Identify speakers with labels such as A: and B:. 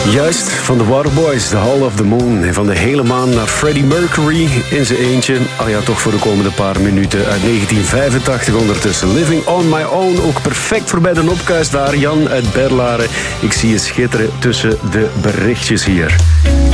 A: Juist, van de Waterboys, The Hall of the Moon. En van de hele maan naar Freddie Mercury in zijn eentje. Al ja, toch voor de komende paar minuten uit 1985 ondertussen. Living on my own, ook perfect voorbij de opkuis daar. Jan uit Berlaren, ik zie je schitteren tussen de berichtjes hier.